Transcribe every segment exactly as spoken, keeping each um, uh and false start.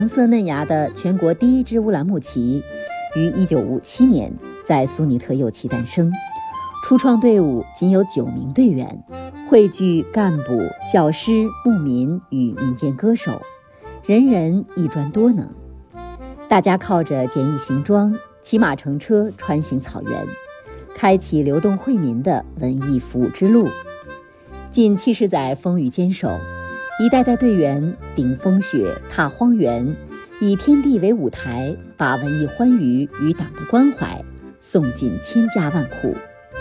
红色嫩芽的全国第一支乌兰牧骑，于一九五七年在苏尼特右旗诞生。初创队伍仅有九名队员，汇聚干部、教师、牧民与民间歌手，人人一专多能。大家靠着简易行装，骑马乘车穿行草原，开启流动惠民的文艺服务之路。近七十载风雨坚守，一代代队员顶风雪、踏荒原，以天地为舞台，把文艺欢愉与党的关怀送进千家万户。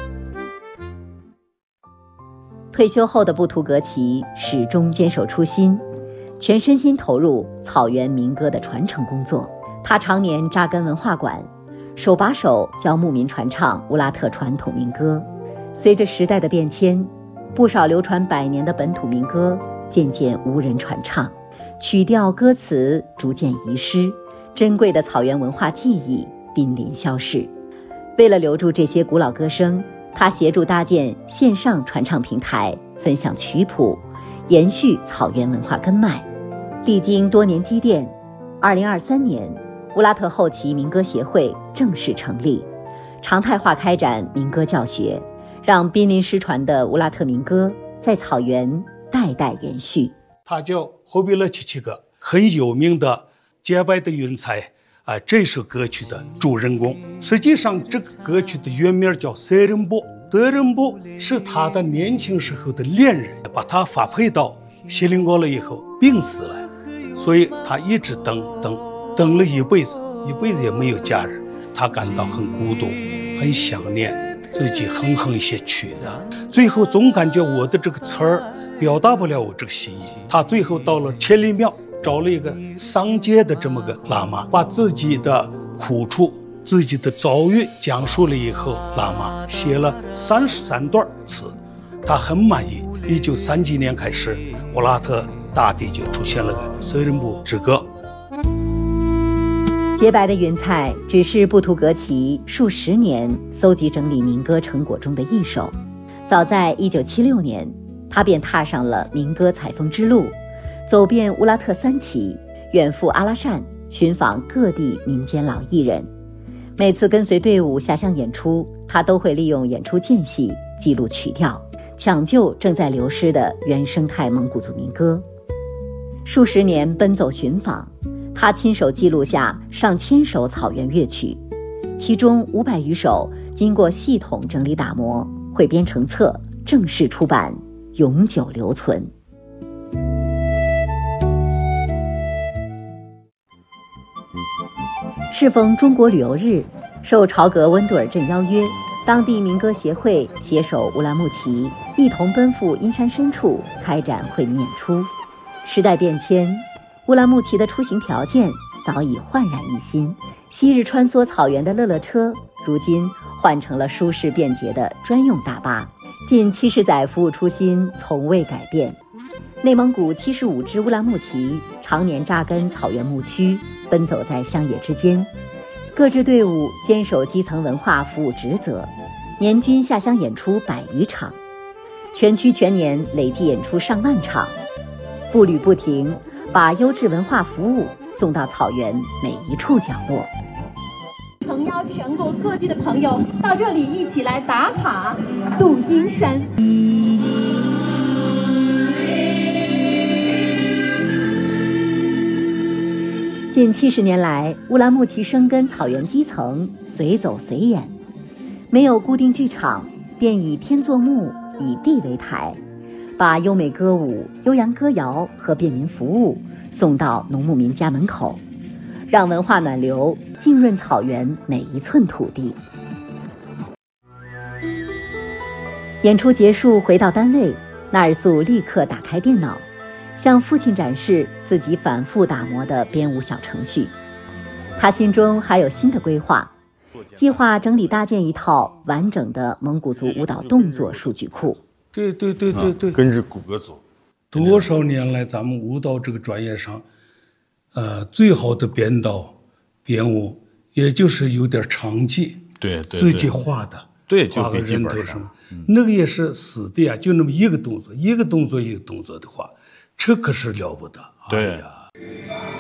退休后的布图格旗始终坚守初心，全身心投入草原民歌的传承工作。他常年扎根文化馆，手把手教牧民传唱乌拉特传统民歌。随着时代的变迁，不少流传百年的本土民歌渐渐无人传唱，曲调歌词逐渐遗失，珍贵的草原文化记忆濒临消逝。为了留住这些古老歌声，他协助搭建线上传唱平台，分享曲谱，延续草原文化根脉。历经多年积淀，二零二三年乌拉特后旗民歌协会正式成立，常态化开展民歌教学，让濒临失传的乌拉特民歌在草原代代延续。 他叫霍比勒奇奇格，很有名的洁白的云彩啊，这首歌曲的主人公。实际上这个歌曲的原名叫瑟仁波，瑟仁波是他的年轻时候的恋人，把他发配到锡林郭勒以后病死了，所以他一直等等等了一辈子，一辈子也没有家人，他感到很孤独，很想念，自己哼哼一些曲子，最后总感觉我的这个词儿表达不了我这个心意。他最后到了千里庙，找了一个桑杰的这么个喇嘛，把自己的苦处、自己的遭遇讲述了以后，喇嘛写了三十三段词，他很满意。一九三几年开始，乌拉特大地就出现了个瑟仁波之歌。 洁白的云彩只是布图格旗数十年搜集整理民歌成果中的一首。早在一九七六年，他便踏上了民歌采风之路，走遍乌拉特三旗，远赴阿拉善，寻访各地民间老艺人。每次跟随队伍下乡演出，他都会利用演出间隙记录曲调，抢救正在流失的原生态蒙古族民歌。数十年奔走寻访，他亲手记录下上千首草原乐曲，其中五百余首经过系统整理打磨，汇编成册，正式出版，永久留存。适逢中国旅游日，受朝格温杜尔镇邀约，当地民歌协会携手乌兰牧骑，一同奔赴阴山深处开展惠民演出。时代变迁，乌兰牧骑的出行条件早已焕然一新，昔日穿梭草原的乐乐车，如今换成了舒适便捷的专用大巴。近七十载服务初心从未改变。内蒙古七十五支乌兰牧骑常年扎根草原牧区，奔走在乡野之间，各支队伍坚守基层文化服务职责，年均下乡演出百余场，全区全年累计演出上万场，步履不停，把优质文化服务送到草原每一处角落。 诚邀全国各地的朋友到这里一起来打卡渡阴山。 近七十年来，乌兰牧骑深耕草原基层，随走随演，没有固定剧场，便以天作幕，以地为台，把优美歌舞、悠扬歌谣和便民服务送到农牧民家门口，让文化暖流浸润草原每一寸土地。演出结束，回到单位，纳尔素立刻打开电脑，向父亲展示自己反复打磨的编舞小程序。他心中还有新的规划，计划整理搭建一套完整的蒙古族舞蹈动作数据库。 对对对对对， 啊、跟着谷歌走。 多少年来，咱们舞蹈这个专业上，呃，最好的编导、编舞，也就是有点长记， 对，对自己画的， 对， 画个人头什么， 嗯、 那个也是死的呀，就那么一个动作，一个动作一个动作的话，这可是了不得。 对。 哎呀